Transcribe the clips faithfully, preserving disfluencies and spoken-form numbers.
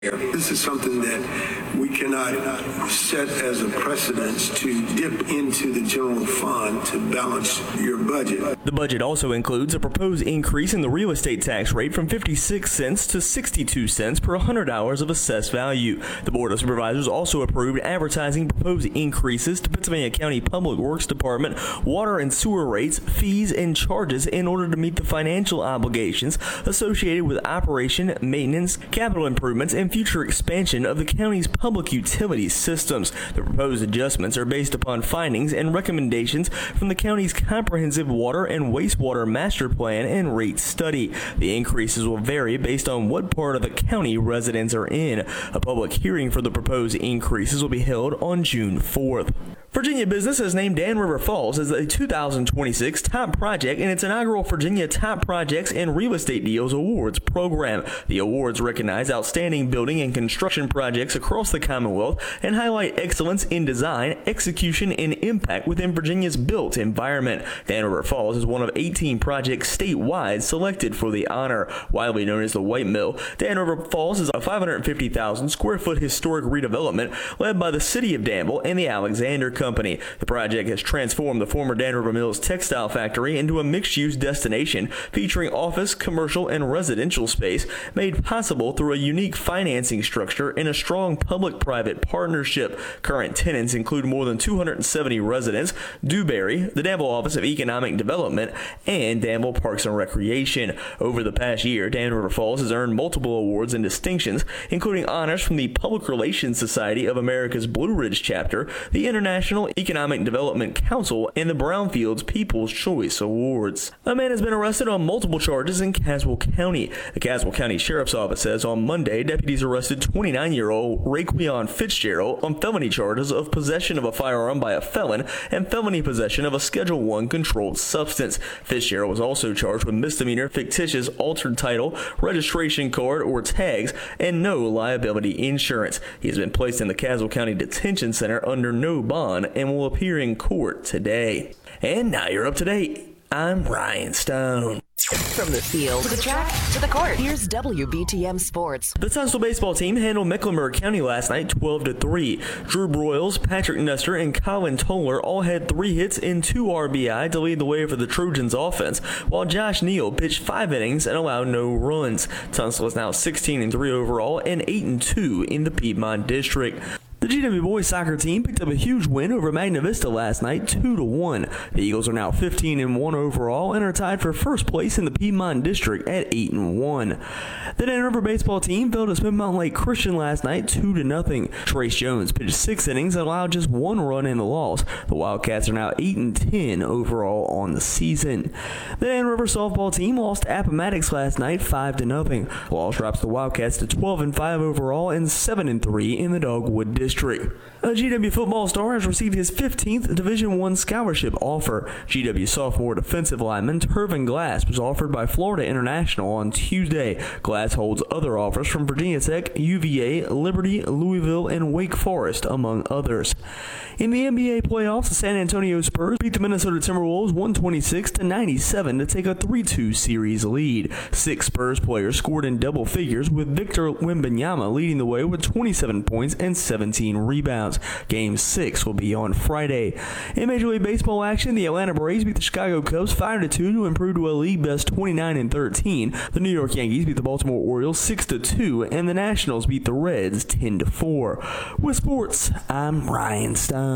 This is something that we cannot set as a precedence to dip into the general fund to balance your budget. The budget also includes a proposed increase in the real estate tax rate from fifty-six cents to sixty-two cents per one hundred dollars of assessed value. The Board of Supervisors also approved advertising proposed increases to Pennsylvania County Public Works Department water and sewer rates, fees, and charges in order to meet the financial obligations associated with operation, maintenance, capital improvements, and future expansion of the county's public utilities systems. The proposed adjustments are based upon findings and recommendations from the county's comprehensive water and wastewater master plan and rate study. The increases will vary based on what part of the county residents are in. A public hearing for the proposed increases will be held on June fourth. Virginia Business has named Dan River Falls as the two thousand twenty-six Top Project in its inaugural Virginia Top Projects and Real Estate Deals Awards program. The awards recognize outstanding building and construction projects across the Commonwealth and highlight excellence in design, execution, and impact within Virginia's built environment. Dan River Falls is one of eighteen projects statewide selected for the honor. Widely known as the White Mill, Dan River Falls is a five hundred fifty thousand square foot historic redevelopment led by the City of Danville and the Alexander Company. The project has transformed the former Dan River Mills textile factory into a mixed-use destination featuring office, commercial, and residential space made possible through a unique financing structure and a strong public-private partnership. Current tenants include more than two hundred seventy residents, Dewberry, the Danville Office of Economic Development, and Danville Parks and Recreation. Over the past year, Dan River Falls has earned multiple awards and distinctions, including honors from the Public Relations Society of America's Blue Ridge chapter, the International Economic Development Council, and the Brownfields People's Choice Awards. A man has been arrested on multiple charges in Caswell County. The Caswell County Sheriff's Office says on Monday, deputies arrested twenty-nine-year-old Raekwon Fitzgerald on felony charges of possession of a firearm by a felon and felony possession of a Schedule one controlled substance. Fitzgerald was also charged with misdemeanor, fictitious altered title, registration card or tags, and no liability insurance. He has been placed in the Caswell County Detention Center under no bond and will appear in court today. And now you're up to date. I'm Ryan Stone. From the field to the track to the court, here's W B T M Sports. The Tunstall baseball team handled Mecklenburg County last night twelve to three. Drew Broyles, Patrick Nestor, and Colin Toller all had three hits and two R B I to lead the way for the Trojans offense, while Josh Neal pitched five innings and allowed no runs. Tunstall is now sixteen and three overall and eight and two in the Piedmont District. The G W boys soccer team picked up a huge win over Magna Vista last night, two to one. The Eagles are now fifteen and one overall and are tied for first place in the Piedmont District at eight and one. The Dan River baseball team fell to Smith Mountain Lake Christian last night, two to nothing. Trace Jones pitched six innings and allowed just one run in the loss. The Wildcats are now eight and ten overall on the season. The Dan River softball team lost to Appomattox last night, five to nothing. The loss drops the Wildcats to twelve and five overall and seven and three in the Dogwood District. A G W football star has received his fifteenth Division one scholarship offer. G W sophomore defensive lineman Tervin Glass was offered by Florida International on Tuesday. Glass holds other offers from Virginia Tech, U V A, Liberty, Louisville, and Wake Forest, among others. In the N B A playoffs, the San Antonio Spurs beat the Minnesota Timberwolves one twenty-six to ninety-seven to take a three two series lead. Six Spurs players scored in double figures, with Victor Wembanyama leading the way with twenty-seven points and seventeen rebounds. Game six will be on Friday. In Major League Baseball action, the Atlanta Braves beat the Chicago Cubs five to two to improve to a league best twenty-nine and thirteen. The New York Yankees beat the Baltimore Orioles six to two, and the Nationals beat the Reds ten to four. With sports, I'm Ryan Stone.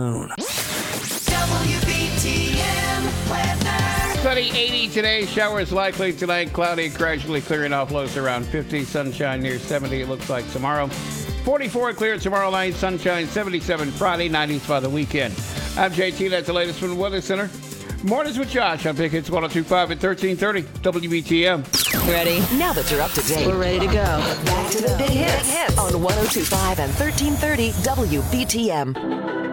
W B T M weather. Sunny eighty today. Showers likely tonight. Cloudy, gradually clearing off. Lows around fifty. Sunshine near seventy. It looks like tomorrow. forty-four clear tomorrow night. Sunshine seventy-seven Friday. nineties by the weekend. I'm J T. That's the latest from the Weather Center. Mornings with Josh on Big Hits one oh two point five at thirteen thirty W B T M. Ready? Now that you're up to date, we're ready to go. Back to the Big Hits on one oh two point five and thirteen thirty W B T M.